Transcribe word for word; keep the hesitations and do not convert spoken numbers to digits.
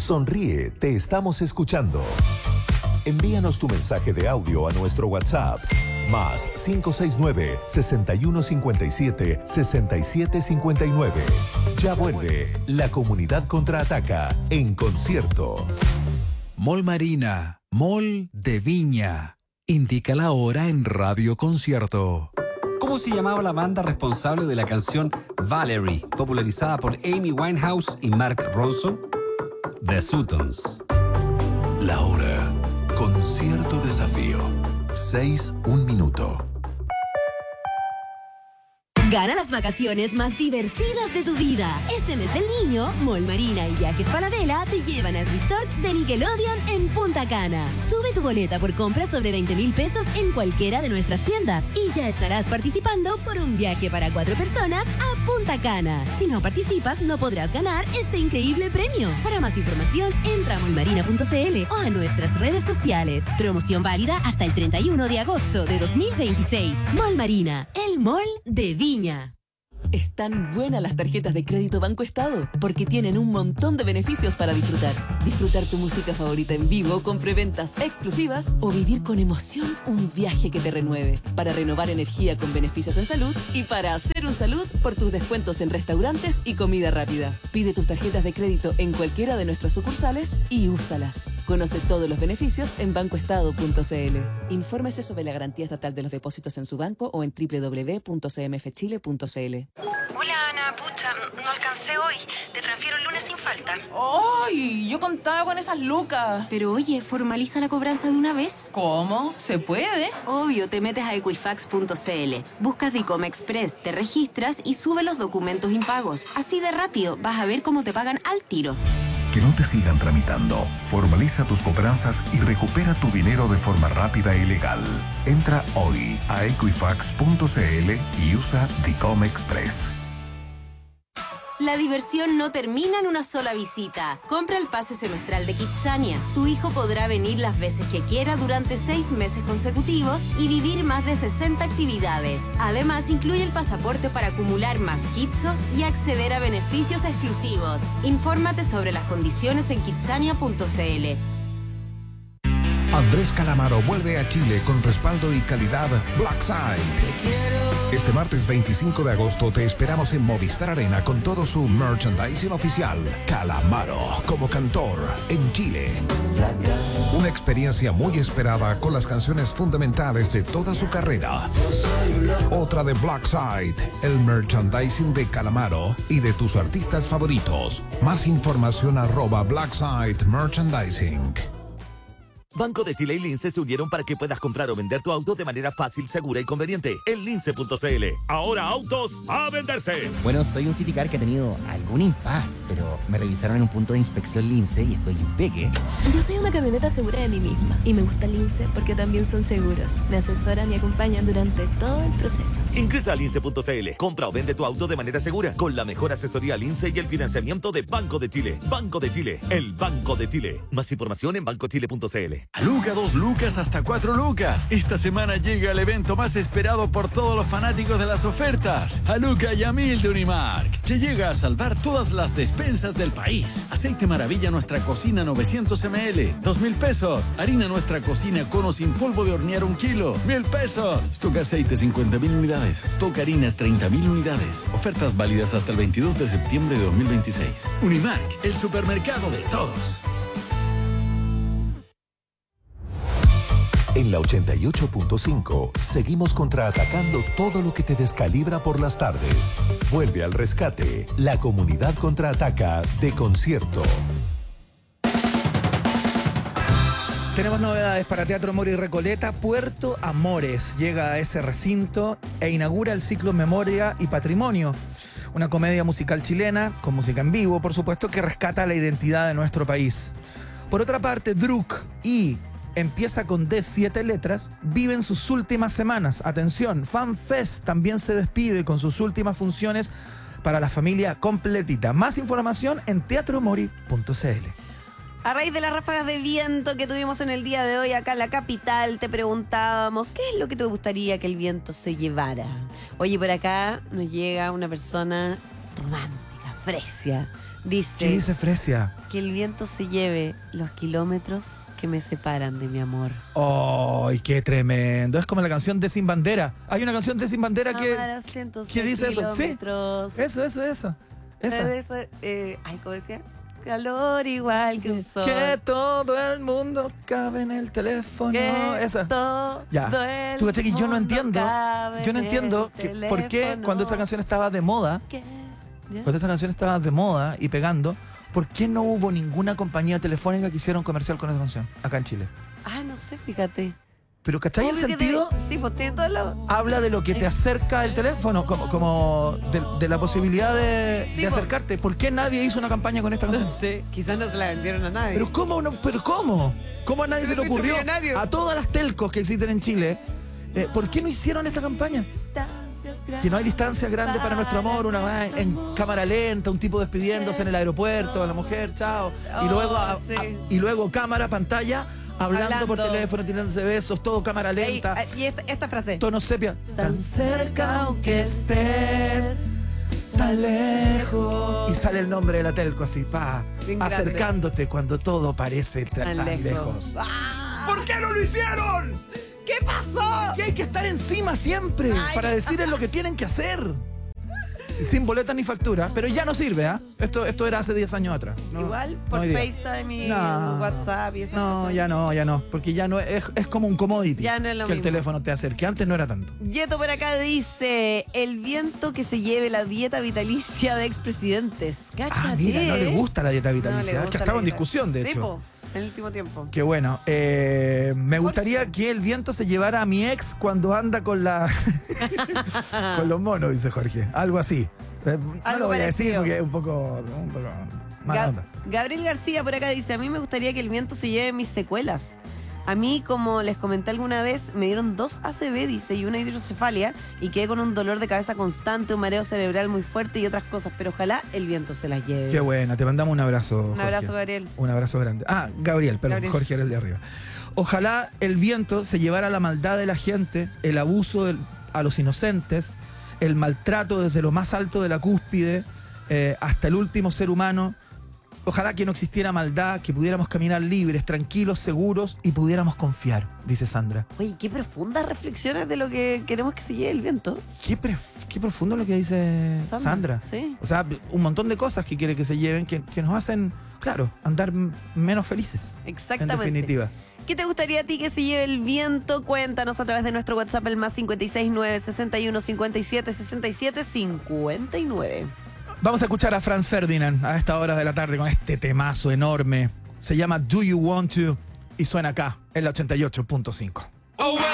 Sonríe, te estamos escuchando. Envíanos tu mensaje de audio a nuestro WhatsApp. Más cinco seis nueve, seis uno cinco siete, seis siete cinco nueve. Ya vuelve La Comunidad Contraataca en concierto. Mall Marina, Mall de Viña. Indica la hora en Radio Concierto. ¿Cómo se llamaba la banda responsable de la canción Valerie, popularizada por Amy Winehouse y Mark Ronson? The Sutons. La hora. Concierto Desafío. seis, un minuto. Gana las vacaciones más divertidas de tu vida. Este mes del niño, Mall Marina y Viajes Falabella te llevan al resort de Nickelodeon en Punta Cana. Sube tu boleta por compras sobre veinte mil pesos en cualquiera de nuestras tiendas y ya estarás participando por un viaje para cuatro personas a Punta Cana. Si no participas, no podrás ganar este increíble premio. Para más información, entra a mallmarina punto cl o a nuestras redes sociales. Promoción válida hasta el treinta y uno de agosto de dos mil veintiséis. Mall Marina, el mall de Viña. Están buenas las tarjetas de crédito Banco Estado porque tienen un montón de beneficios para disfrutar. Disfrutar tu música favorita en vivo con preventas exclusivas o vivir con emoción un viaje que te renueve. Para renovar energía con beneficios en salud y para hacer un salud por tus descuentos en restaurantes y comida rápida. Pide tus tarjetas de crédito en cualquiera de nuestras sucursales y úsalas. Conoce todos los beneficios en banco estado punto cl. Infórmese sobre la garantía estatal de los depósitos en su banco o en doble u doble u doble u punto c m f chile punto c l. Hola Ana, pucha, no alcancé hoy. Te transfiero el lunes sin falta. ¡Ay! Yo contaba con esas lucas. Pero oye, formaliza la cobranza de una vez. ¿Cómo? ¿Se puede? Obvio, te metes a equifax punto cl, buscas Dicom Express, te registras y sube los documentos impagos. Así de rápido, vas a ver cómo te pagan al tiro. Que no te sigan tramitando. Formaliza tus cobranzas y recupera tu dinero de forma rápida y legal. Entra hoy a equifax punto cl y usa Dicom Express. La diversión no termina en una sola visita. Compra el pase semestral de Kidzania. Tu hijo podrá venir las veces que quiera durante seis meses consecutivos y vivir más de sesenta actividades. Además, incluye el pasaporte para acumular más kitsos y acceder a beneficios exclusivos. Infórmate sobre las condiciones en kidzania punto cl. Andrés Calamaro vuelve a Chile con respaldo y calidad Blackside. Este martes veinticinco de agosto te esperamos en Movistar Arena con todo su merchandising oficial. Calamaro como cantor en Chile. Una experiencia muy esperada con las canciones fundamentales de toda su carrera. Otra de Blackside, el merchandising de Calamaro y de tus artistas favoritos. Más información arroba Blackside Merchandising. Banco de Chile y Lince se unieron para que puedas comprar o vender tu auto de manera fácil, segura y conveniente. En lince punto cl. Ahora autos a venderse. Bueno, soy un City Car que ha tenido algún impas, pero me revisaron en un punto de inspección Lince y estoy impeque. Yo soy una camioneta segura de mí misma y me gusta Lince porque también son seguros. Me asesoran y acompañan durante todo el proceso. Ingresa a lince punto cl. Compra o vende tu auto de manera segura con la mejor asesoría Lince y el financiamiento de Banco de Chile. Banco de Chile, el Banco de Chile. Más información en banco chile punto cl. A Luca, dos lucas hasta cuatro lucas. Esta semana llega el evento más esperado por todos los fanáticos de las ofertas. A Luca y a Mil de Unimark, que llega a salvar todas las despensas del país. Aceite Maravilla Nuestra Cocina novecientos mililitros, dos mil pesos. Harina Nuestra Cocina Cono sin polvo de hornear un kilo, mil pesos. Stock Aceite cincuenta mil unidades. Stock Harinas treinta mil unidades. Ofertas válidas hasta el veintidós de septiembre de dos mil veintiséis. Unimark, el supermercado de todos. En la ochenta y ocho punto cinco seguimos contraatacando todo lo que te descalibra por las tardes. Vuelve al rescate. La Comunidad Contraataca de concierto. Tenemos novedades para Teatro Mori Recoleta. Puerto Amores llega a ese recinto e inaugura el ciclo Memoria y Patrimonio. Una comedia musical chilena, con música en vivo, por supuesto, que rescata la identidad de nuestro país. Por otra parte, Druk y Empieza con D, siete letras, viven sus últimas semanas. Atención, FanFest también se despide con sus últimas funciones para la familia completita. Más información en teatro mori punto cl. A raíz de las ráfagas de viento que tuvimos en el día de hoy acá en la capital, te preguntábamos qué es lo que te gustaría que el viento se llevara. Oye, por acá nos llega una persona romántica, fresia, Dice, ¿Qué dice Fresia? que el viento se lleve los kilómetros que me separan de mi amor. ¡Ay, qué tremendo! Es como la canción de Sin Bandera. Hay una canción de Sin Bandera que, Amar a cientos que de dice eso. Sí, kilómetros. eso, eso, eso. Esa. Eso, eh, ay, ¿cómo decía? Calor igual que un sol. Que todo el mundo cabe en el teléfono. Que Esa. todo Ya. el Tú cachai que yo no mundo entiendo. cabe Yo no en entiendo el que, por qué teléfono. cuando esa canción estaba de moda, ¿Qué? ¿Ya? cuando esa canción estaba de moda y pegando, ¿por qué no hubo ninguna compañía telefónica que hiciera un comercial con esa canción acá en Chile? Ah, no sé, fíjate. Pero ¿cachai el Obvio que sentido? debe- Sí, pues tiene todo el lado. Habla de lo que te acerca el teléfono, como, como de, de la posibilidad de, Sí, de po. acercarte. ¿Por qué nadie hizo una campaña con esta canción? Sí, quizás no se la vendieron a nadie. Pero ¿cómo? No, pero ¿cómo? ¿Cómo a nadie se le Mucho ocurrió? millonario. A todas las telcos que existen en Chile, eh, ¿por qué no hicieron esta campaña? Que no hay distancias grandes para nuestro amor, una va en, en cámara lenta, un tipo despidiéndose en el aeropuerto, a la mujer, chao. Y Oh, luego, a- sí. a- y luego cámara, pantalla, hablando, por Hablando. teléfono, tirándose besos, todo cámara Ey, lenta. ah, y esta, esta frase. Tono sepia. Tan cerca aunque estés, tan lejos. Y sale el nombre de la telco así, pa. Bien grande. Acercándote cuando todo parece tra- Tan tan, lejos. lejos. ¡Ah! ¿Por qué no lo hicieron? ¿Qué pasó? Que hay que estar encima siempre Ay. para decirles lo que tienen que hacer. Y sin boleta ni factura, pero ya no sirve, ¿ah? Esto, esto era hace diez años atrás. No, Igual no por hoy día. FaceTime y No. WhatsApp y esas No, cosas. ya no, ya no. Porque ya no es, es como un commodity Ya no es lo que el mismo. teléfono te acerque. Antes no era tanto. Yeto por acá dice, el viento que se lleve la dieta vitalicia de expresidentes. Cáchate. Ah, mira, no le gusta la dieta No le vitalicia. gusta que la estaba en dieta. discusión, de Sí, hecho. po, en el último tiempo. Qué bueno. Eh, me gustaría que el viento se llevara a mi ex cuando anda con la con los monos, dice Jorge. Algo así. Eh, no Algo lo voy a decir parecido. porque es un poco, un poco mala Ga- onda. Gabriel García por acá dice, a mí me gustaría que el viento se lleve mis secuelas. A mí, como les comenté alguna vez, me dieron dos A C V, dice, y una hidrocefalia, y quedé con un dolor de cabeza constante, un mareo cerebral muy fuerte y otras cosas, pero ojalá el viento se las lleve. Qué buena, te mandamos un abrazo. Un Jorge. abrazo, Gabriel. Un abrazo grande. Ah, Gabriel, perdón, Gabriel. Jorge era el de arriba. Ojalá el viento se llevara la maldad de la gente, el abuso del- a los inocentes, el maltrato desde lo más alto de la cúspide eh, hasta el último ser humano. Ojalá que no existiera maldad, que pudiéramos caminar libres, tranquilos, seguros y pudiéramos confiar, dice Sandra. Oye, qué profundas reflexiones de lo que queremos que se lleve el viento. Qué, pref- qué profundo lo que dice Sandra, Sandra. sí. O sea, un montón de cosas que quiere que se lleven, que, que nos hacen, claro, andar m- menos felices. Exactamente. En definitiva. ¿Qué te gustaría a ti que se lleve el viento? Cuéntanos a través de nuestro WhatsApp, el más cinco seis nueve, sesenta y uno, cincuenta y siete, sesenta y siete, cincuenta y nueve. Vamos a escuchar a Franz Ferdinand a esta hora de la tarde con este temazo enorme. Se llama Do You Want To y suena acá en la ochenta y ocho punto cinco. Oh, well.